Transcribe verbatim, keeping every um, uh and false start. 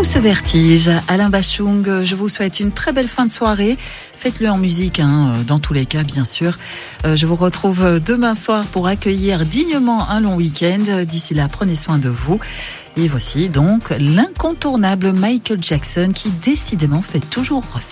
ce vertige. Alain Bachung, je vous souhaite une très belle fin de soirée. Faites-le en musique, hein, dans tous les cas, bien sûr. Je vous retrouve demain soir pour accueillir dignement un long week-end. D'ici là, prenez soin de vous. Et voici donc l'incontournable Michael Jackson qui décidément fait toujours